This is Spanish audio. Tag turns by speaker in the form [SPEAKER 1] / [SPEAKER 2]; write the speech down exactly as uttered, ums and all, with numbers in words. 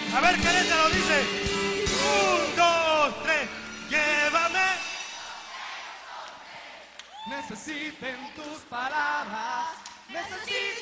[SPEAKER 1] A ver, Querétaro dice. Un, dos, tres. Llévame.
[SPEAKER 2] Necesiten tus palabras. Necesiten